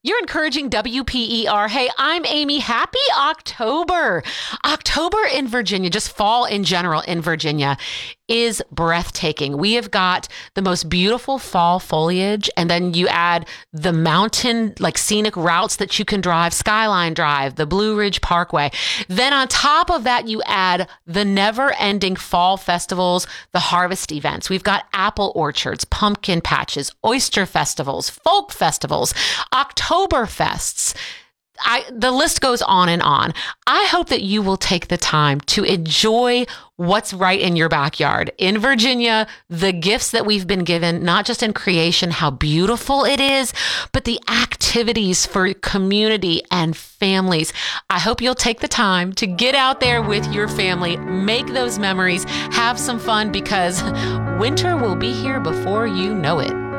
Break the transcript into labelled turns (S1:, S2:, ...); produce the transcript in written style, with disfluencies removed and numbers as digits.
S1: You're encouraging WPER. Hey, I'm Amy. Happy October. October in Virginia, just fall in general in Virginia, is breathtaking. We have got the most beautiful fall foliage, and then you add the mountain, like scenic routes that you can drive, Skyline Drive, the Blue Ridge Parkway. Then on top of that, you add the never-ending fall festivals, the harvest events. We've got apple orchards, pumpkin patches, oyster festivals, folk festivals, Oktoberfests. The list goes on and on. I hope that you will take the time to enjoy what's right in your backyard. In Virginia, the gifts that we've been given, not just in creation, how beautiful it is, but the activities for community and families. I hope you'll take the time to get out there with your family, make those memories, have some fun, because winter will be here before you know it.